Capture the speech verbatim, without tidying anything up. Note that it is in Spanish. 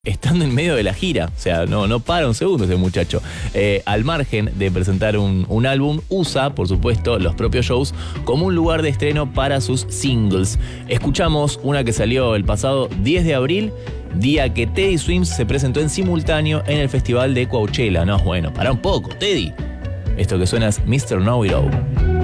estando en medio de la gira. O sea, no, no para un segundo ese muchacho. Eh, al margen de presentar un, un álbum, usa, por supuesto, los propios shows como un lugar de estreno para sus singles. Escuchamos una que salió el pasado diez de abril, día que Teddy Swims se presentó en simultáneo en el festival de Coachella. No, bueno, para un poco, Teddy. Esto que suena es mister Know It All.